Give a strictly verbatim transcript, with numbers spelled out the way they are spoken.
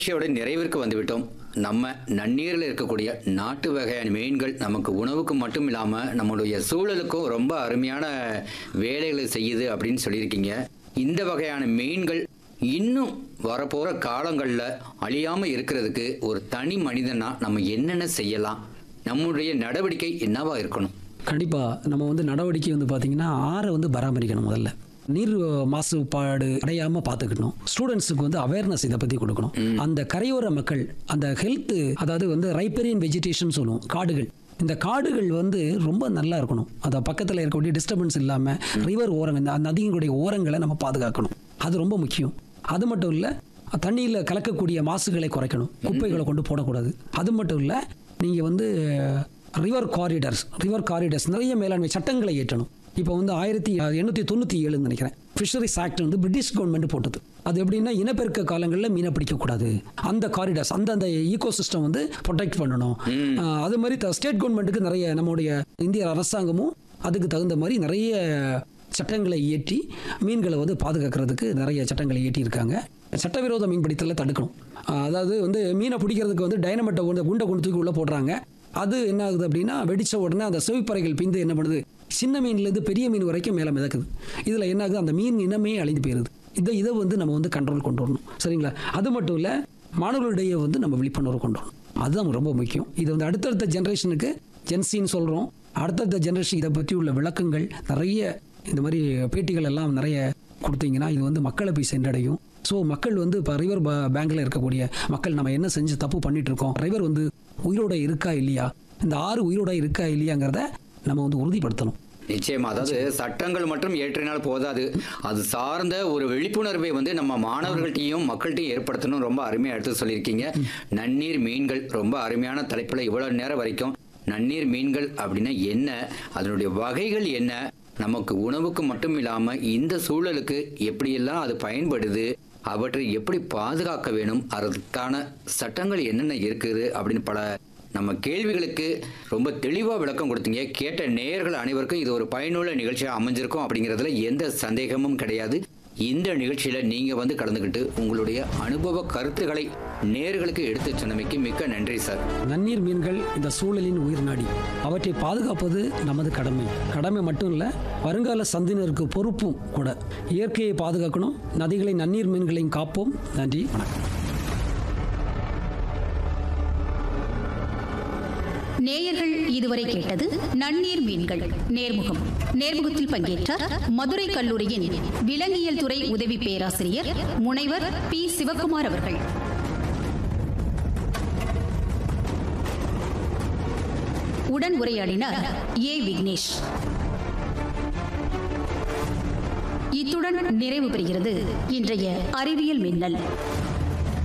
நிகழ்ச்சியோட நிறைவிற்கு வந்துவிட்டோம். நம்ம நன்னீரில் இருக்கக்கூடிய நாட்டு வகையான மீன்கள் நமக்கு உணவுக்கு மட்டும் இல்லாமல் நம்மளுடைய சூழலுக்கும் ரொம்ப அருமையான வேலைகளை செய்யுது அப்படின்னு சொல்லியிருக்கீங்க. இந்த வகையான மீன்கள் இன்னும் வரப்போகிற காலங்களில் அழியாமல் இருக்கிறதுக்கு ஒரு தனி மனிதனா நம்ம என்னென்ன செய்யலாம்? நம்முடைய நடவடிக்கை என்னவா இருக்கணும்? கண்டிப்பாக நம்ம வந்து நடவடிக்கை வந்து பார்த்திங்கன்னா ஆறை வந்து பராமரிக்கணும். முதல்ல நீர் மாசுபாடு அடையாமல் பார்த்துக்கணும். ஸ்டூடெண்ட்ஸுக்கு வந்து அவேர்னஸ் இதை பற்றி கொடுக்கணும். அந்த கரையோர மக்கள் அந்த ஹெல்த்து, அதாவது வந்து ரைப்பரியன் வெஜிடேஷன் சொல்லுவோம், காடுகள். இந்த காடுகள் வந்து ரொம்ப நல்லா இருக்கணும். அதை பக்கத்தில் இருக்கக்கூடிய டிஸ்டர்பன்ஸ் இல்லாமல் ரிவர் ஓரங்கள், இந்த நதியினுடைய ஓரங்களை நம்ம பாதுகாக்கணும். அது ரொம்ப முக்கியம். அது மட்டும் இல்லை, தண்ணியில் கலக்கக்கூடிய மாசுகளை குறைக்கணும். குப்பைகளை கொண்டு போடக்கூடாது. அது மட்டும் இல்லை, நீங்கள் வந்து ரிவர் காரிடர்ஸ் ரிவர் காரிடர்ஸ் நிறைய மேலாண்மை சட்டங்களை ஏற்றணும். இப்போ வந்து ஆயிரத்தி எண்ணூற்றி தொண்ணூற்றி ஏழுன்னு நினைக்கிறேன் ஃபிஷரிஸ் ஆக்ட் வந்து பிரிட்டிஷ் கவர்மெண்ட் போட்டது. அது எப்படின்னா, இனப்பெருக்க காலங்களில் மீனை பிடிக்கக்கூடாது. அந்த காரிடார்ஸ், அந்த அந்த ஈகோ சிஸ்டம் வந்து ப்ரொடெக்ட் பண்ணணும். அது மாதிரி ஸ்டேட் கவர்மெண்ட்டுக்கு நிறைய, நம்முடைய இந்திய அரசாங்கமும் அதுக்கு தகுந்த மாதிரி நிறைய சட்டங்களை இயற்றி மீன்களை வந்து பாதுகாக்கிறதுக்கு நிறைய சட்டங்களை இயற்றியிருக்காங்க. சட்டவிரோத மீன் பிடித்தலை தடுக்கணும். அதாவது வந்து மீனை பிடிக்கிறதுக்கு வந்து டைனமெட்டை வந்து குண்டை கொண்டு தூக்கி உள்ளே போடுறாங்க. அது என்ன ஆகுது அப்படின்னா, வெடித்த உடனே அந்த செவிப்பறைகள் பிந்து என்ன பண்ணுது, சின்ன மீன்லேருந்து பெரிய மீன் வரைக்கும் மேலே மிதக்குது. இதில் என்ன ஆகுது, அந்த மீன் இனமே அழிந்து போயிடுது. இதை இதை வந்து நம்ம வந்து கண்ட்ரோல் கொண்டு வரணும். சரிங்களா? அது மட்டும் இல்லை, மாணவர்களிடையே வந்து நம்ம விழிப்புணர்வு கொண்டு வரணும். அதுதான் ரொம்ப முக்கியம். இது வந்து அடுத்தடுத்த ஜென்ரேஷனுக்கு, ஜென்சின்னு சொல்கிறோம், அடுத்தடுத்த ஜென்ரேஷன் இதை பற்றி உள்ள விளக்கங்கள் நிறைய, இந்த மாதிரி பேட்டிகள் எல்லாம் நிறைய கொடுத்தீங்கன்னா இது வந்து மக்களை போய் சென்றடையும். ஸோ மக்கள் வந்து இப்போ ரிவர் பேங்கில் இருக்கக்கூடிய மக்கள் நம்ம என்ன செஞ்சு தப்பு பண்ணிட்டு இருக்கோம், ரிவர் வந்து உயிரோட இருக்கா இல்லையா, இந்த ஆறு உயிரோட இருக்கா இல்லையாங்கிறத நம்ம வந்து உறுதிப்படுத்தணும். நிச்சயமா. அதாவது சட்டங்கள் மட்டும் ஏற்றினால் போதாது, அது சார்ந்த ஒரு விழிப்புணர்வை வந்து நம்ம மாணவர்கள்ட்டையும் மக்கள்கிட்டையும் ஏற்படுத்தணும். ரொம்ப அருமையாக எடுத்து சொல்லியிருக்கீங்க. நன்னீர் மீன்கள் ரொம்ப அருமையான தலைப்பில் இவ்வளோ நேரம் வரைக்கும் நன்னீர் மீன்கள் அப்படின்னா என்ன, அதனுடைய வகைகள் என்ன, நமக்கு உணவுக்கு மட்டும் இல்லாமல் இந்த சூழலுக்கு எப்படியெல்லாம் அது பயன்படுது, அவற்றை எப்படி பாதுகாக்க வேணும், அதற்கான சட்டங்கள் என்னென்ன இருக்குது அப்படின்னு பல நம்ம கேள்விகளுக்கு ரொம்ப தெளிவாக விளக்கம் கொடுத்தீங்க. கேட்ட நேயர்கள் அனைவருக்கும் இது ஒரு பயனுள்ள நிகழ்ச்சியாக அமைஞ்சிருக்கும் அப்படிங்கிறதுல எந்த சந்தேகமும் கிடையாது. இந்த நிகழ்ச்சியில் நீங்கள் வந்து கலந்துக்கிட்டு உங்களுடைய அனுபவ கருத்துக்களை நேயர்களுக்கு எடுத்து சொன்னமைக்கு மிக்க நன்றி சார். நன்னீர் மீன்கள் இந்த சூழலின் உயிர் நாடி, அவற்றை பாதுகாப்பது நமது கடமை. கடமை மட்டும் இல்லை, வருங்கால சந்தினருக்கு பொறுப்பும் கூட. இயற்கையை பாதுகாக்கணும், நதிகளை நன்னீர் மீன்களையும் காப்போம். நன்றி, வணக்கம். நேயர்கள் இதுவரை கேட்டது நன்னீர் மீன்கள் நேர்முகம். நேர்முகத்தில் பங்கேற்றார் மதுரை கல்லூரியின் விலங்கியல் துறை உதவி பேராசிரியர் முனைவர் பி சிவகுமார் அவர்கள். உடன் உரையாடினார் ஏ விக்னேஷ். இத்துடன் நிறைவு பெறுகிறது இன்றைய அறிவியல் மின்னல்.